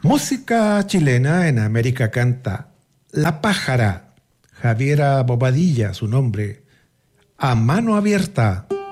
Música chilena en América canta La Pájara, Javiera Bobadilla, su nombre, A Mano Abierta.